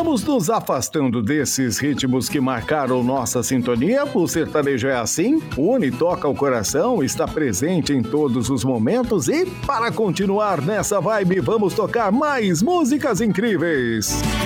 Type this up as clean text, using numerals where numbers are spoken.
Vamos nos afastando desses ritmos que marcaram nossa sintonia. O sertanejo é assim, une, toca o coração, está presente em todos os momentos e para continuar nessa vibe, vamos tocar mais músicas incríveis.